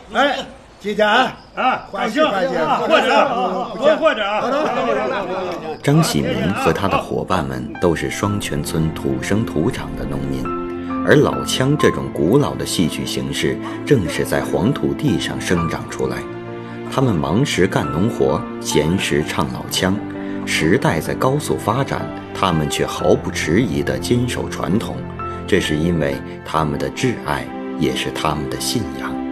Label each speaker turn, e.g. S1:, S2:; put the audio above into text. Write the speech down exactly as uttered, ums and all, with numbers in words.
S1: 哎，今天
S2: 啊，
S1: 欢喜欢喜，
S2: 或者或或者啊。
S3: 张喜民和他的伙伴们都是双泉村土生土长的农民，而老腔这种古老的戏曲形式正是在黄土地上生长出来。他们忙时干农活，闲时唱老腔。时代在高速发展，他们却毫不迟疑地坚守传统，这是因为他们的挚爱，也是他们的信仰。